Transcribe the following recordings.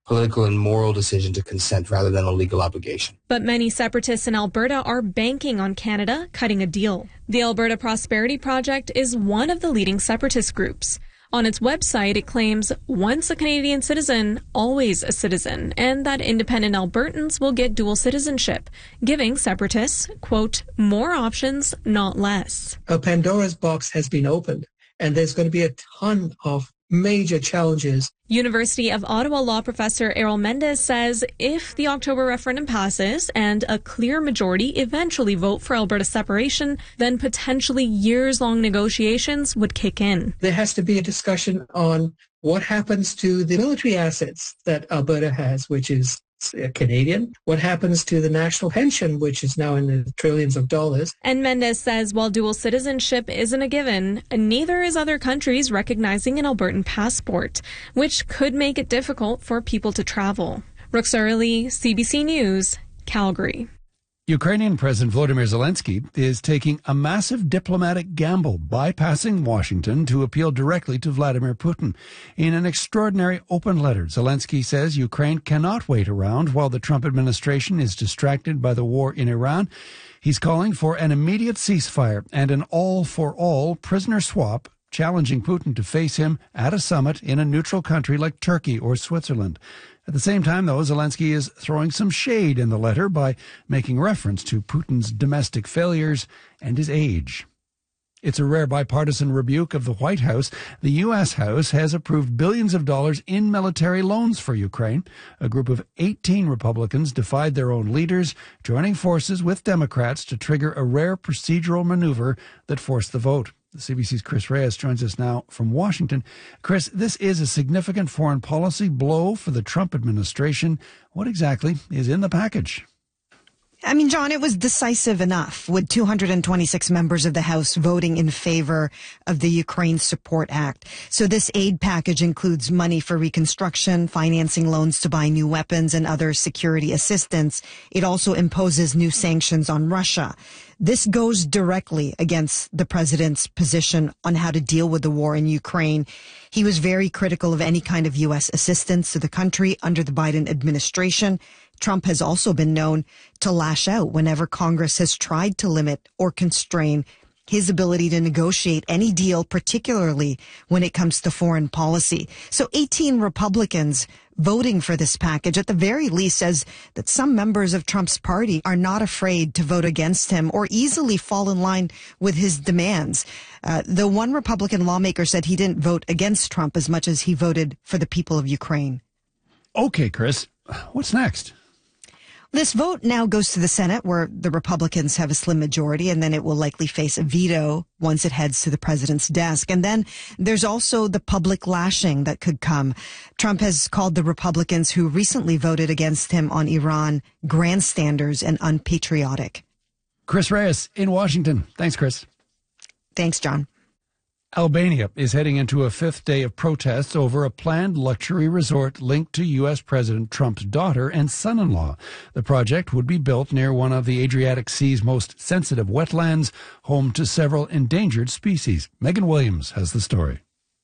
political and moral decision to consent rather than a legal obligation. But many separatists in Alberta are banking on Canada cutting a deal. The Alberta Prosperity Project is one of the leading separatist groups. On its website, it claims once a Canadian citizen, always a citizen, and that independent Albertans will get dual citizenship, giving separatists, quote, more options, not less. A Pandora's box has been opened, and there's going to be a ton of major challenges. University of Ottawa law professor Errol Mendez says if the October referendum passes and a clear majority eventually vote for Alberta separation, then potentially years-long negotiations would kick in. There has to be a discussion on what happens to the military assets that Alberta has, which is Canadian. What happens to the national pension, which is now in the trillions of dollars? And Mendez says while dual citizenship isn't a given, neither is other countries recognizing an Albertan passport, which could make it difficult for people to travel. Ruxar Ali, CBC News, Calgary. Ukrainian President Volodymyr Zelensky is taking a massive diplomatic gamble, bypassing Washington to appeal directly to Vladimir Putin. In an extraordinary open letter, Zelensky says Ukraine cannot wait around while the Trump administration is distracted by the war in Iran. He's calling for an immediate ceasefire and an all-for-all prisoner swap, challenging Putin to face him at a summit in a neutral country like Turkey or Switzerland. At the same time, though, Zelensky is throwing some shade in the letter by making reference to Putin's domestic failures and his age. It's a rare bipartisan rebuke of the White House. The U.S. House has approved billions of dollars in military loans for Ukraine. A group of 18 Republicans defied their own leaders, joining forces with Democrats to trigger a rare procedural maneuver that forced the vote. CBC's Chris Reyes joins us now from Washington. Chris, this is a significant foreign policy blow for the Trump administration. What exactly is in the package? I mean, John, it was decisive enough with 226 members of the House voting in favor of the Ukraine Support Act. So this aid package includes money for reconstruction, financing loans to buy new weapons and other security assistance. It also imposes new sanctions on Russia. This goes directly against the president's position on how to deal with the war in Ukraine. He was very critical of any kind of U.S. assistance to the country under the Biden administration. Trump has also been known to lash out whenever Congress has tried to limit or constrain his ability to negotiate any deal, particularly when it comes to foreign policy. So 18 Republicans voting for this package at the very least says that some members of Trump's party are not afraid to vote against him or easily fall in line with his demands. The one Republican lawmaker said he didn't vote against Trump as much as he voted for the people of Ukraine. Okay, Chris, what's next? This vote now goes to the Senate, where the Republicans have a slim majority, and then it will likely face a veto once it heads to the president's desk. And then there's also the public lashing that could come. Trump has called the Republicans who recently voted against him on Iran grandstanders and unpatriotic. Chris Reyes in Washington. Thanks, Chris. Thanks, John. Albania is heading into a fifth day of protests over a planned luxury resort linked to U.S. President Trump's daughter and son-in-law. The project would be built near one of the Adriatic Sea's most sensitive wetlands, home to several endangered species. Megan Williams has the story.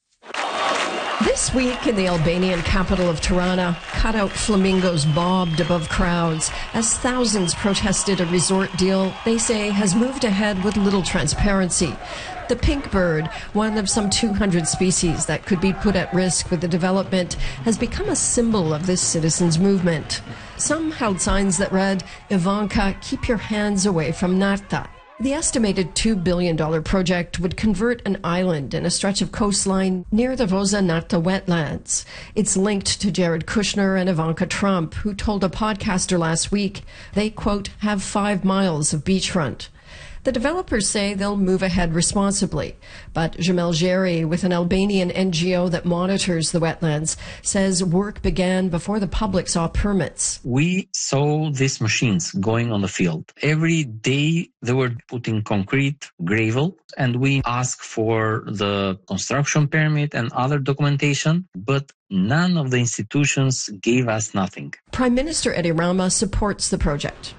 This week in the Albanian capital of Tirana, cutout flamingos bobbed above crowds as thousands protested a resort deal they say has moved ahead with little transparency. The pink bird, one of some 200 species that could be put at risk with the development, has become a symbol of this citizens' movement. Some held signs that read, "Ivanka, keep your hands away from Nafta." The estimated $2 billion project would convert an island and a stretch of coastline near the Voza Nafta wetlands. It's linked to Jared Kushner and Ivanka Trump, who told a podcaster last week they, quote, have 5 miles of beachfront. The developers say they'll move ahead responsibly. But Jamel Jerry, with an Albanian NGO that monitors the wetlands, says work began before the public saw permits. We saw these machines going on the field. Every day they were putting concrete, gravel, and we asked for the construction permit and other documentation, but none of the institutions gave us nothing. Prime Minister Edi Rama supports the project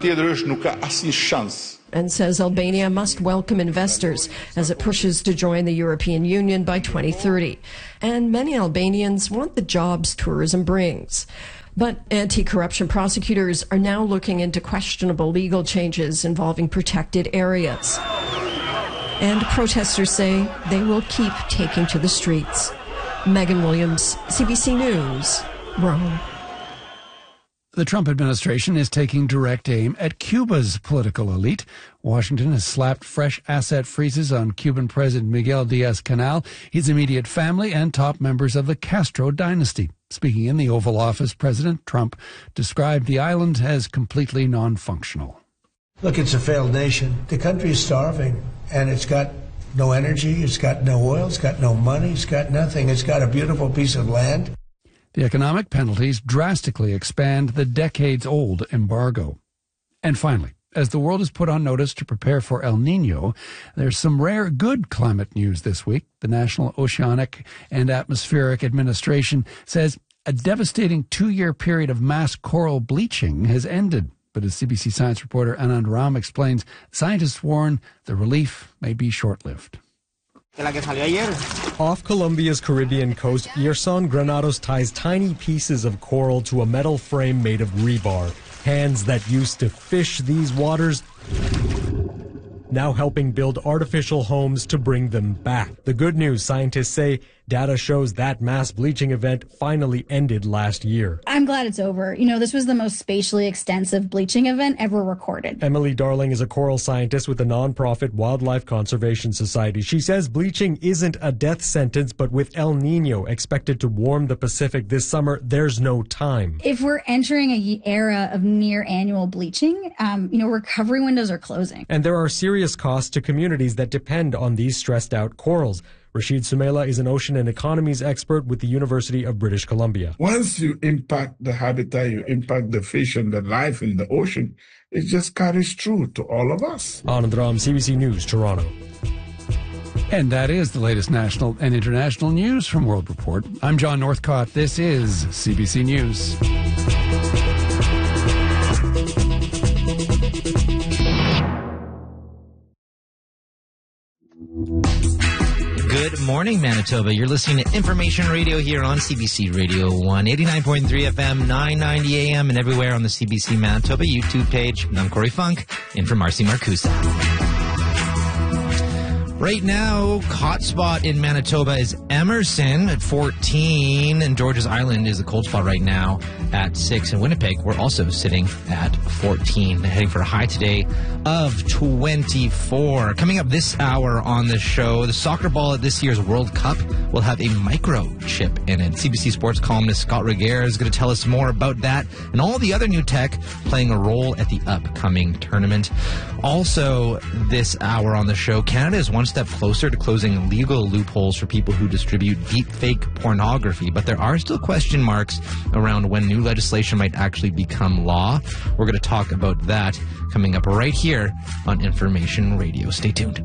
and says Albania must welcome investors as it pushes to join the European Union by 2030. And many Albanians want the jobs tourism brings. But anti-corruption prosecutors are now looking into questionable legal changes involving protected areas. And protesters say they will keep taking to the streets. Megan Williams, CBC News, Rome. The Trump administration is taking direct aim at Cuba's political elite. Washington has slapped fresh asset freezes on Cuban President Miguel Diaz-Canel, his immediate family, and top members of the Castro dynasty. Speaking in the Oval Office, President Trump described the island as completely non-functional. Look, it's a failed nation. The country is starving, and it's got no energy, it's got no oil, it's got no money, it's got nothing. It's got a beautiful piece of land. The economic penalties drastically expand the decades-old embargo. And finally, as the world is put on notice to prepare for El Nino, there's some rare good climate news this week. The National Oceanic and Atmospheric Administration says a devastating 2-year period of mass coral bleaching has ended. But as CBC Science reporter Anand Ram explains, scientists warn the relief may be short-lived. Off Colombia's Caribbean coast, Yerson Granados ties tiny pieces of coral to a metal frame made of rebar. Hands that used to fish these waters now helping build artificial homes to bring them back. The good news, scientists say, data shows that mass bleaching event finally ended last year. I'm glad it's over. You know, this was the most spatially extensive bleaching event ever recorded. Emily Darling is a coral scientist with the nonprofit Wildlife Conservation Society. She says bleaching isn't a death sentence, but with El Nino expected to warm the Pacific this summer, there's no time. If we're entering an era of near annual bleaching, recovery windows are closing. And there are serious costs to communities that depend on these stressed out corals. Rashid Sumaila is an ocean and economies expert with the University of British Columbia. Once you impact the habitat, you impact the fish and the life in the ocean, it just carries through to all of us. Anand Ram, CBC News, Toronto. And that is the latest national and international news from World Report. I'm John Northcott. This is CBC News. Good morning, Manitoba. You're listening to Information Radio here on CBC Radio 1, 89.3 FM, 990 AM, and everywhere on the CBC Manitoba YouTube page. And I'm Corey Funk, in for Marcy Marcusa. Right now, hotspot in Manitoba is Emerson at 14, and Georges Island is the cold spot right now at 6. In Winnipeg, we're also sitting at 14, heading for a high today of 24. Coming up this hour on the show, the soccer ball at this year's World Cup will have a microchip in it. CBC Sports columnist Scott Reguer is going to tell us more about that and all the other new tech playing a role at the upcoming tournament. Also, this hour on the show, Canada is one step closer to closing legal loopholes for people who distribute deepfake pornography, but there are still question marks around when new legislation might actually become law. We're going to talk about that coming up right here on Information Radio. Stay tuned.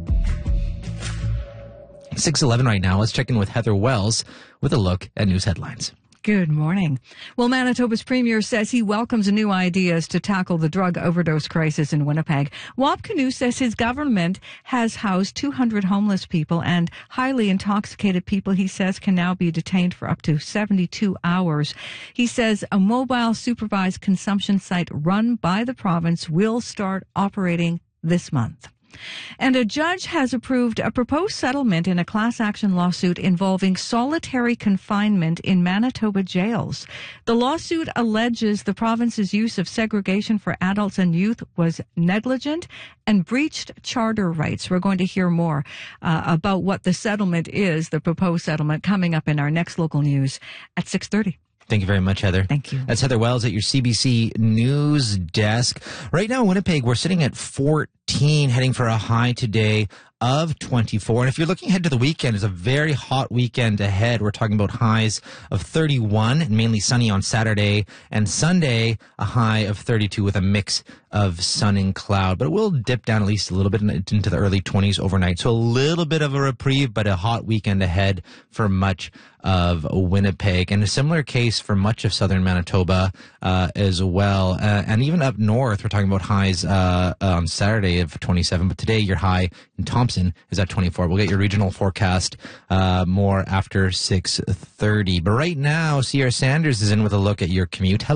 6:11 right now. Let's check in with Heather Wells with a look at news headlines. Good morning. Well, Manitoba's premier says he welcomes new ideas to tackle the drug overdose crisis in Winnipeg. Wab Kinew says his government has housed 200 homeless people, and highly intoxicated people, he says, can now be detained for up to 72 hours. He says a mobile supervised consumption site run by the province will start operating this month. And a judge has approved a proposed settlement in a class action lawsuit involving solitary confinement in Manitoba jails. The lawsuit alleges the province's use of segregation for adults and youth was negligent and breached charter rights. We're going to hear more about what the settlement is, the proposed settlement, coming up in our next local news at 6:30. Thank you very much, Heather. Thank you. That's Heather Wells at your CBC News desk. Right now in Winnipeg, we're sitting at 14, heading for a high today of 24. And if you're looking ahead to the weekend, it's a very hot weekend ahead. We're talking about highs of 31, and mainly sunny on Saturday, and Sunday, a high of 32 with a mix of sun and cloud. But it will dip down at least a little bit into the early 20s overnight. So a little bit of a reprieve, but a hot weekend ahead for much of Winnipeg. And a similar case for much of southern Manitoba as well. And even up north, we're talking about highs on Saturday of 27. But today, your high in Thompson is at 24. We'll get your regional forecast more after 6:30. But right now, Sierra Sanders is in with a look at your commute. Hello.